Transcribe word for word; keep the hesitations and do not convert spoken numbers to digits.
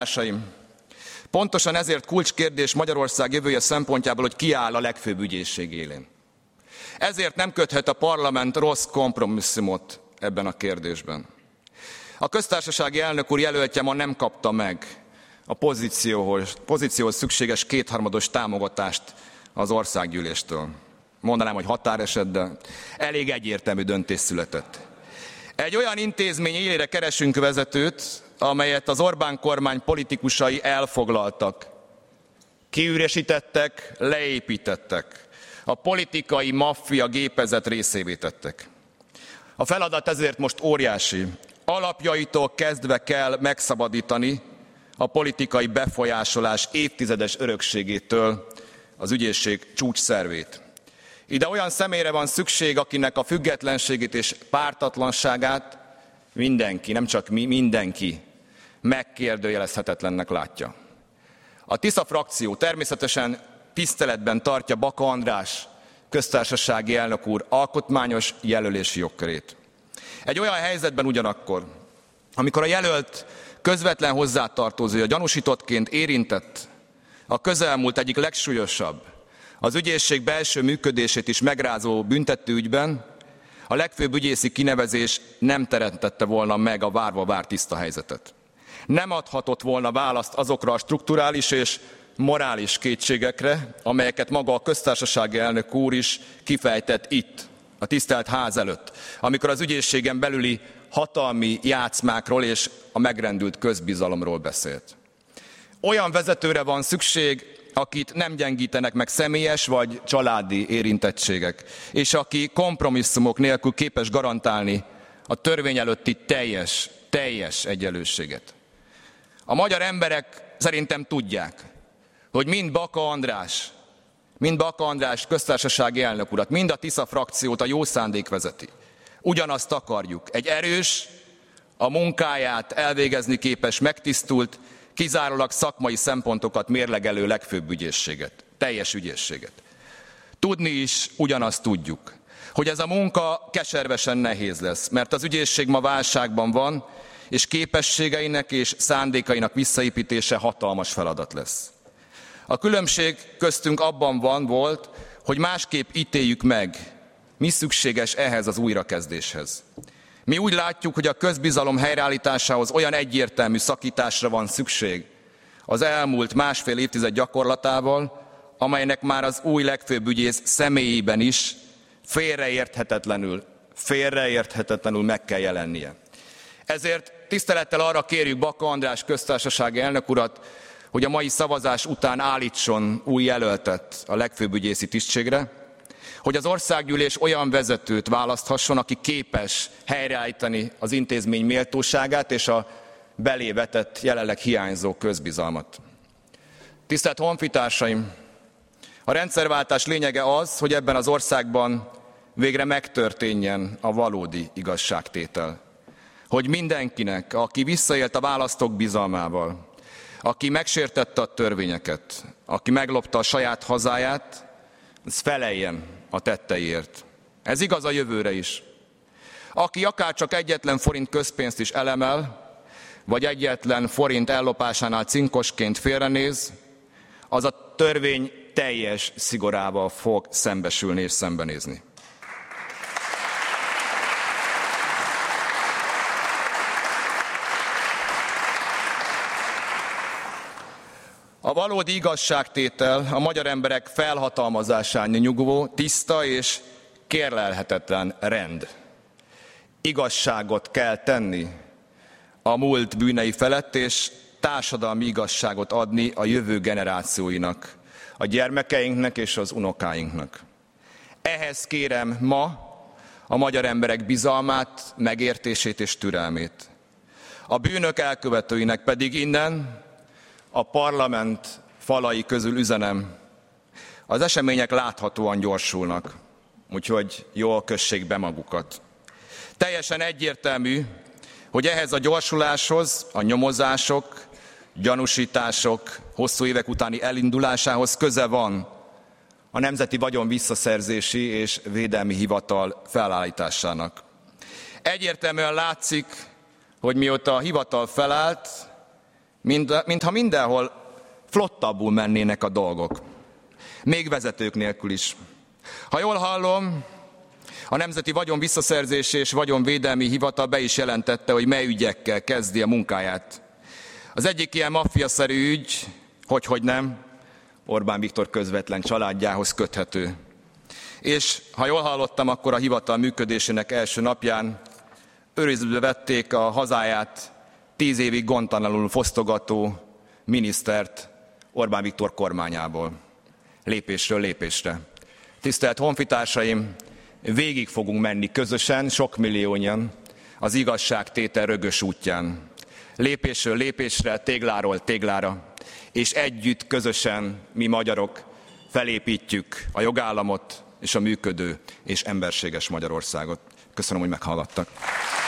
Társaim, pontosan ezért kulcskérdés Magyarország jövője szempontjából, hogy ki áll a legfőbb ügyészség élén. Ezért nem köthet a parlament rossz kompromisszumot ebben a kérdésben. A köztársasági elnök úr jelöltje ma nem kapta meg a pozícióhoz, pozícióhoz szükséges kétharmados támogatást az országgyűléstől. Mondanám, hogy határeset, de elég egyértelmű döntés született. Egy olyan intézmény élére keresünk vezetőt, amelyet az Orbán kormány politikusai elfoglaltak, kiüresítettek, leépítettek, a politikai maffia gépezet részévé tettek. A feladat ezért most óriási. Alapjaitól kezdve kell megszabadítani a politikai befolyásolás évtizedes örökségétől az ügyészség csúcsszervét. Ide olyan személyre van szükség, akinek a függetlenségét és pártatlanságát mindenki, nem csak mi, mindenki megkérdőjelezhetetlennek látja. A Tisza frakció természetesen tiszteletben tartja Baka András köztársasági elnök úr alkotmányos jelölési jogkörét. Egy olyan helyzetben ugyanakkor, amikor a jelölt közvetlen hozzátartozója gyanúsítottként érintett a közelmúlt egyik legsúlyosabb, az ügyészség belső működését is megrázó büntetőügyben, a legfőbb ügyészi kinevezés nem teremtette volna meg a várva várt tiszta helyzetet. Nem adhatott volna választ azokra a strukturális és morális kétségekre, amelyeket maga a köztársasági elnök úr is kifejtett itt, a tisztelt ház előtt, amikor az ügyészségen belüli hatalmi játszmákról és a megrendült közbizalomról beszélt. Olyan vezetőre van szükség, akit nem gyengítenek meg személyes vagy családi érintettségek, és aki kompromisszumok nélkül képes garantálni a törvény előtti teljes, teljes egyenlőséget. A magyar emberek szerintem tudják, hogy mind Baka András, mind Baka András köztársasági elnök urat, mind a Tisza frakciót a jó szándék vezeti. Ugyanazt akarjuk, egy erős, a munkáját elvégezni képes, megtisztult, kizárólag szakmai szempontokat mérlegelő legfőbb ügyészséget, teljes ügyészséget. Tudni is ugyanazt tudjuk, hogy ez a munka keservesen nehéz lesz, mert az ügyészség ma válságban van, és képességeinek és szándékainak visszaépítése hatalmas feladat lesz. A különbség köztünk abban van, volt, hogy másképp ítéljük meg, mi szükséges ehhez az újrakezdéshez. Mi úgy látjuk, hogy a közbizalom helyreállításához olyan egyértelmű szakításra van szükség az elmúlt másfél évtized gyakorlatával, amelynek már az új legfőbb ügyész személyében is félreérthetetlenül, félreérthetetlenül meg kell jelennie. Ezért tisztelettel arra kérjük Baka András köztársasági elnök urat, hogy a mai szavazás után állítson új jelöltet a legfőbb ügyészi tisztségre, hogy az országgyűlés olyan vezetőt választhasson, aki képes helyreállítani az intézmény méltóságát és a belé vetett, jelenleg hiányzó közbizalmat. Tisztelt honfitársaim! A rendszerváltás lényege az, hogy ebben az országban végre megtörténjen a valódi igazságtétel. Hogy mindenkinek, aki visszaélt a választók bizalmával, aki megsértette a törvényeket, aki meglopta a saját hazáját, az feleljen a tetteiért. Ez igaz a jövőre is. Aki akár csak egyetlen forint közpénzt is elemel, vagy egyetlen forint ellopásánál cinkosként félrenéz, az a törvény teljes szigorával fog szembesülni és szembenézni. A valódi igazságtétel a magyar emberek felhatalmazásán nyugvó, tiszta és kérlelhetetlen rend. Igazságot kell tenni a múlt bűnei felett, és társadalmi igazságot adni a jövő generációinak, a gyermekeinknek és az unokáinknak. Ehhez kérem ma a magyar emberek bizalmát, megértését és türelmét. A bűnök elkövetőinek pedig innen, a parlament falai közül üzenem, az események láthatóan gyorsulnak, úgyhogy jól kössék be magukat. Teljesen egyértelmű, hogy ehhez a gyorsuláshoz, a nyomozások, gyanúsítások hosszú évek utáni elindulásához köze van a Nemzeti Vagyon Visszaszerzési és Védelmi Hivatal Mind, mintha mindenhol flottabbul mennének a dolgok. Még vezetők nélkül is. Ha jól hallom, a Nemzeti Vagyon Visszaszerzési és Vagyonvédelmi Hivatal be is jelentette, hogy mely ügyekkel kezdi a munkáját. Az egyik ilyen maffiaszerű ügy, hogyhogy nem, Orbán Viktor közvetlen családjához köthető. És ha jól hallottam, akkor a hivatal működésének első napján őrizetbe vették a hazáját tíz évig gondtalanul fosztogató minisztert Orbán Viktor kormányából. Lépésről lépésre. Tisztelt honfitársaim, végig fogunk menni közösen, sok milliónyan, az igazságtétel rögös útján. Lépésről lépésre, tégláról téglára, és együtt, közösen mi magyarok felépítjük a jogállamot és a működő és emberséges Magyarországot. Köszönöm, hogy meghallgattak.